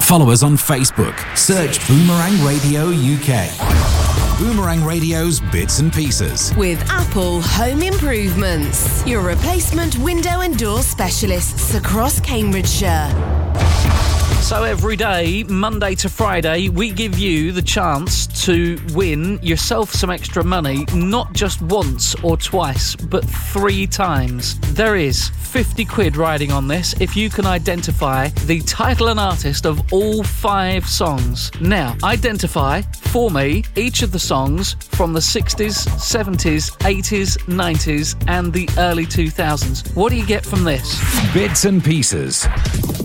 Follow us on Facebook. Search Boomerang Radio UK. Boomerang Radio's Bits and Pieces. With Apple Home Improvements, your replacement window and door specialists across Cambridgeshire. So every day, Monday to Friday, we give you the chance to win yourself some extra money, not just once or twice, but 3 times. There is 50 quid riding on this if you can identify the title and artist of all 5 songs. Now, identify for me each of the songs from the 60s, 70s, 80s, 90s and the early 2000s. What do you get from this? Bits and Pieces.